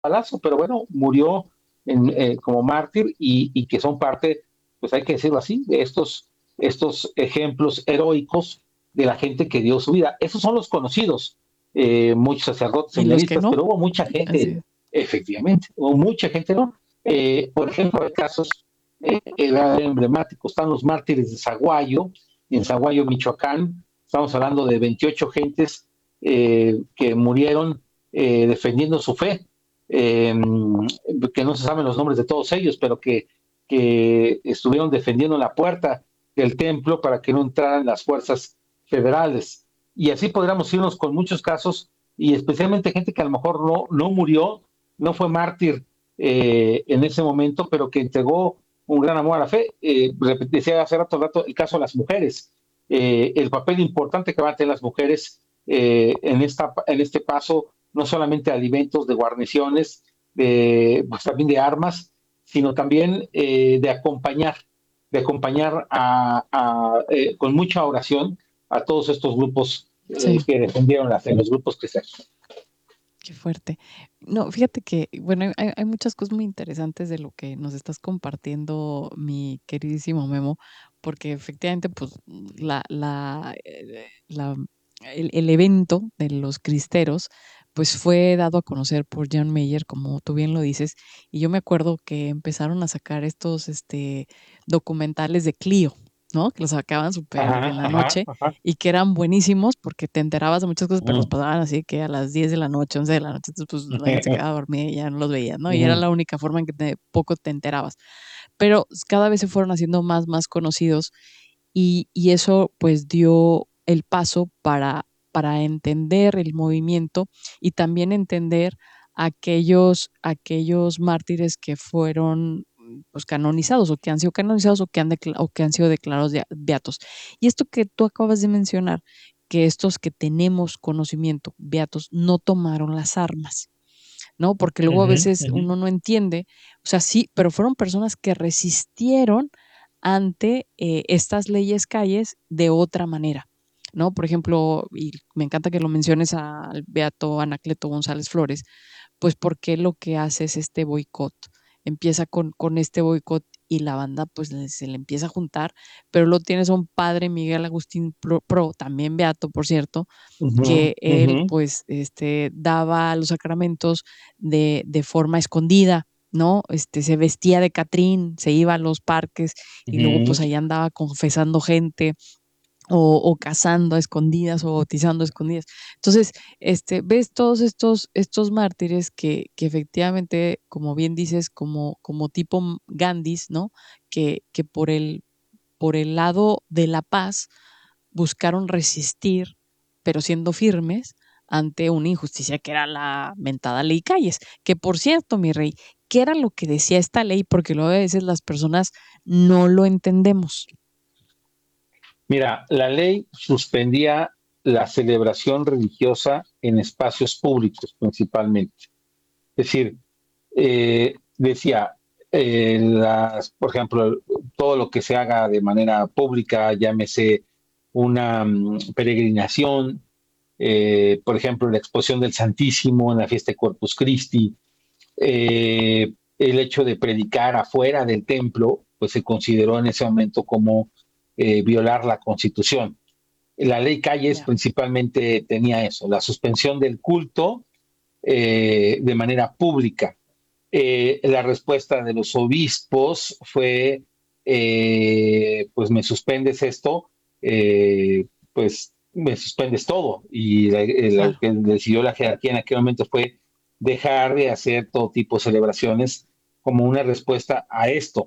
balazo, pero bueno, murió como mártir y que son parte, pues hay que decirlo así, de estos ejemplos heroicos de la gente que dio su vida. Esos son los conocidos, muchos sacerdotes, Y los que seminaristas, no, pero hubo mucha así gente, es. efectivamente, hubo mucha gente, ¿no? Por ejemplo, hay casos emblemáticos, están los mártires de Zaguayo, en Zaguayo, Michoacán, estamos hablando de 28 gentes que murieron defendiendo su fe, eh, que no se saben los nombres de todos ellos, pero que estuvieron defendiendo la puerta del templo para que no entraran las fuerzas federales. Y así podríamos irnos con muchos casos, y especialmente gente que a lo mejor no murió, no fue mártir en ese momento, pero que entregó un gran amor a la fe. Decía hace rato el caso de las mujeres, el papel importante que van a tener las mujeres en este paso, no solamente de alimentos, de guarniciones, pues también de armas, sino también de acompañar con mucha oración a todos estos grupos Sí. que defendieron la fe, los grupos cristianos. Qué fuerte. No, fíjate que, bueno, hay muchas cosas muy interesantes de lo que nos estás compartiendo, mi queridísimo Memo, porque efectivamente, pues, el evento de los cristeros, pues fue dado a conocer por John Mayer, como tú bien lo dices, y yo me acuerdo que empezaron a sacar estos, documentales de Clio, ¿no? Que los sacaban súper Ajá, en la ajá, noche ajá. y que eran buenísimos porque te enterabas de muchas cosas, pero los Uh pasaban así que a las 10 de la noche, 11 de la noche, entonces pues la gente se -huh. quedaba dormida y ya no los veías, ¿no? Y era Uh la única forma en que poco te enterabas. Pero cada vez se fueron haciendo más conocidos y eso pues dio el paso para entender el movimiento y también entender aquellos mártires que fueron pues canonizados o que han sido canonizados o que han sido declarados beatos. Y esto que tú acabas de mencionar, que estos que tenemos conocimiento, beatos, no tomaron las armas, ¿no? Porque luego a -huh, veces uh -huh. uno no entiende, o sea, sí, pero fueron personas que resistieron ante estas leyes calles de otra manera, ¿no? Por ejemplo, y me encanta que lo menciones al beato Anacleto González Flores, pues porque lo que hace es este boicot. Empieza con este boicot y la banda pues se le empieza a juntar, pero lo tienes a un padre Miguel Agustín Pro, también beato, por cierto, Uh -huh, que uh él -huh. pues daba los sacramentos de forma escondida, ¿no? Se vestía de Catrín, se iba a los parques y luego pues ahí andaba confesando gente o casando a escondidas o bautizando a escondidas. Entonces, ves todos estos mártires que efectivamente, como bien dices, como tipo Gandhis, ¿no? Que por el lado de la paz buscaron resistir, pero siendo firmes ante una injusticia que era la mentada ley Calles, que por cierto, mi rey, ¿qué era lo que decía esta ley? Porque luego a veces las personas no lo entendemos. Mira, la ley suspendía la celebración religiosa en espacios públicos principalmente. Es decir, decía, por ejemplo, todo lo que se haga de manera pública, llámese una peregrinación, por ejemplo, la exposición del Santísimo en la fiesta de Corpus Christi, el hecho de predicar afuera del templo, pues se consideró en ese momento como violar la Constitución. La ley Calles Ya. principalmente tenía eso, la suspensión del culto de manera pública. La respuesta de los obispos fue, pues me suspendes esto, pues me suspendes todo. Y lo Claro. que decidió la jerarquía en aquel momento fue dejar de hacer todo tipo de celebraciones como una respuesta a esto.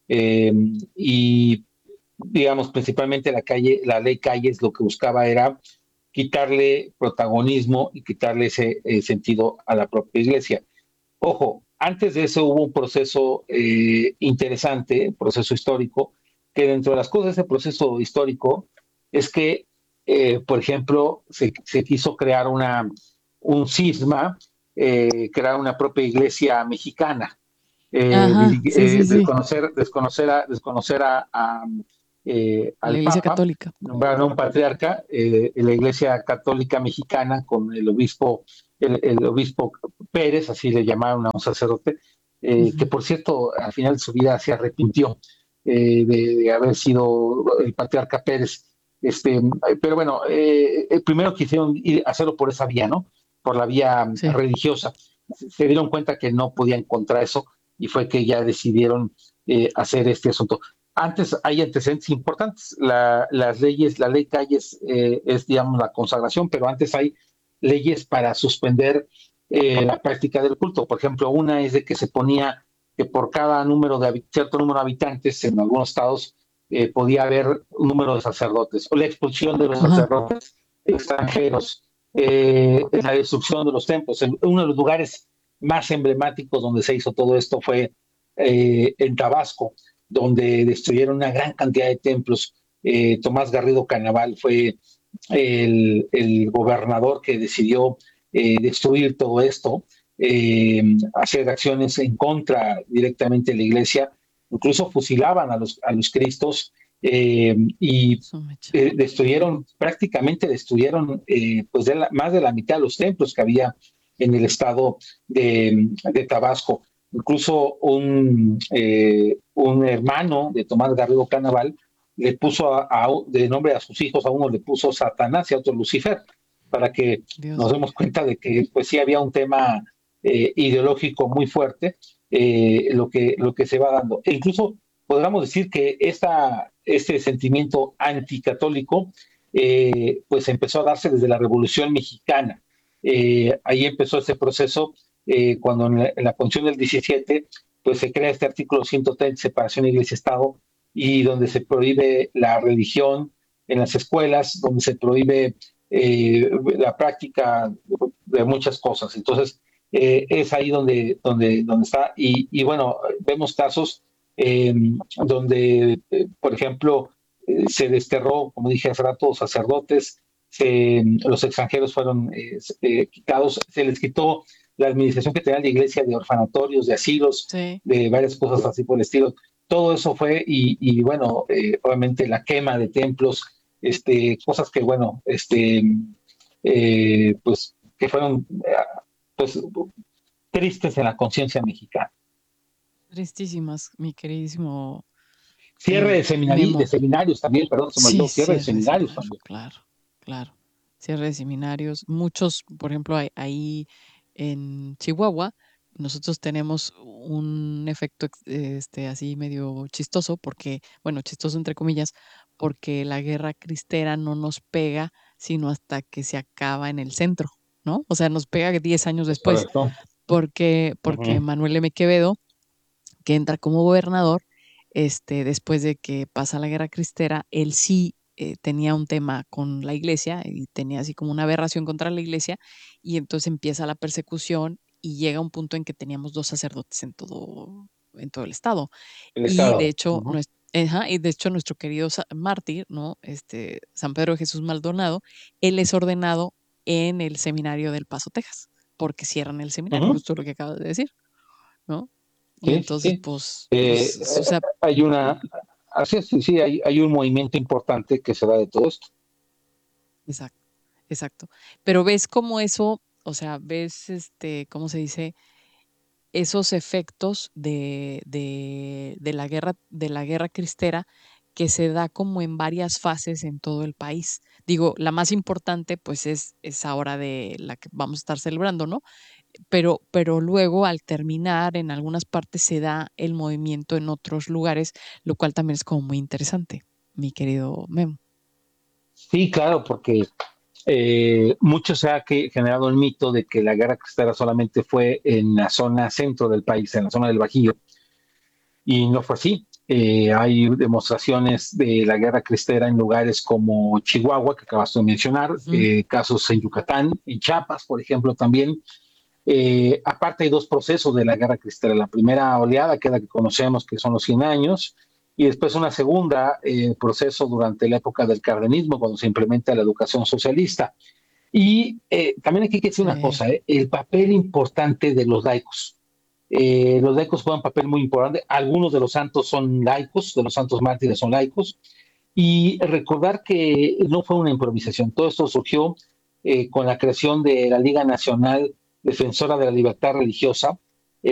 Y digamos, principalmente la ley Calles lo que buscaba era quitarle protagonismo y quitarle ese sentido a la propia iglesia. Ojo, antes de eso hubo un proceso interesante, un proceso histórico, que dentro de las cosas de ese proceso histórico es que, por ejemplo, se quiso crear un cisma, crear una propia iglesia mexicana, Ajá, sí, sí, sí. La al Iglesia Papa, Católica. nombraron a un patriarca, la Iglesia Católica Mexicana con el obispo el obispo Pérez, así le llamaron a un sacerdote, que por cierto, al final de su vida se arrepintió de haber sido el patriarca Pérez. Pero bueno, primero quisieron hacerlo por esa vía, ¿no? Por la vía Sí. religiosa. Se dieron cuenta que no podían contra eso y fue que ya decidieron hacer este asunto. Antes hay antecedentes importantes. Las leyes, la ley Calles es, digamos, la consagración, pero antes hay leyes para suspender la práctica del culto. Por ejemplo, una es de que se ponía que por cada cierto número de habitantes en algunos estados podía haber un número de sacerdotes, o la expulsión de los sacerdotes extranjeros, la destrucción de los templos. Uno de los lugares más emblemáticos donde se hizo todo esto fue en Tabasco, donde destruyeron una gran cantidad de templos. Tomás Garrido Canaval fue el gobernador que decidió destruir todo esto, hacer acciones en contra directamente de la iglesia, incluso fusilaban a los cristos y prácticamente destruyeron pues más de la mitad de los templos que había en el estado de Tabasco. Incluso un hermano de Tomás Garrido Canaval le puso de nombre a sus hijos, a uno le puso Satanás y a otro Lucifer, para que nos demos cuenta de que pues sí había un tema ideológico muy fuerte, lo que se va dando. E incluso podríamos decir que este sentimiento anticatólico pues empezó a darse desde la Revolución Mexicana. Ahí empezó ese proceso cuando en la Constitución del 17 pues se crea este artículo 130, separación Iglesia-Estado, y donde se prohíbe la religión en las escuelas, donde se prohíbe la práctica de muchas cosas. Entonces, es ahí donde está. Y bueno, vemos casos donde, por ejemplo, se desterró, como dije hace rato, sacerdotes, los extranjeros fueron quitados, se les quitó la administración que tenía la iglesia de orfanatorios, de asilos, de varias cosas así por el estilo. Todo eso fue, y bueno, obviamente la quema de templos, cosas que, bueno, pues que fueron pues tristes en la conciencia mexicana. Tristísimas, mi queridísimo Cierre de seminarios también, perdón, se me olvidó, cierre de seminarios también. Claro. Cierre de seminarios. Muchos, por ejemplo, ahí en Chihuahua, nosotros tenemos un efecto así medio chistoso, porque, bueno, chistoso entre comillas, porque la guerra cristera no nos pega sino hasta que se acaba en el centro, ¿no? O sea, nos pega 10 años después, porque Manuel M. Quevedo, que entra como gobernador, después de que pasa la guerra cristera, él sí tenía un tema con la iglesia y tenía así como una aberración contra la iglesia, y entonces empieza la persecución y llega un punto en que teníamos 2 sacerdotes en todo el estado. Y de hecho, nuestro querido mártir, ¿no? San Pedro de Jesús Maldonado, él es ordenado en el seminario del Paso, Texas, porque cierran el seminario, justo lo que acabas de decir, ¿no? Y entonces, pues, o sea, hay hay un movimiento importante que se da de todo esto. Exacto. Pero ves cómo eso, o sea, ves, ¿cómo se dice? Esos efectos de la guerra cristera, que se da como en varias fases en todo el país. Digo, la más importante, pues, es ahora de la que vamos a estar celebrando, ¿no? Pero luego, al terminar, en algunas partes se da el movimiento en otros lugares, lo cual también es como muy interesante, mi querido Memo. Sí, claro, porque mucho se ha generado el mito de que la guerra cristera solamente fue en la zona centro del país, en la zona del Bajío, y no fue así. Hay demostraciones de la guerra cristera en lugares como Chihuahua, que acabas de mencionar, casos en Yucatán, en Chiapas, por ejemplo, también. Aparte hay 2 procesos de la guerra cristera. La primera oleada, que es la que conocemos, que son los 100 años, y después una segunda proceso durante la época del cardenismo, cuando se implementa la educación socialista. Y también hay que decir una cosa, el papel importante de los laicos. Los laicos juegan un papel muy importante. Algunos de los santos son laicos, de los santos mártires son laicos. Y recordar que no fue una improvisación. Todo esto surgió con la creación de la Liga Nacional Defensora de la Libertad Religiosa,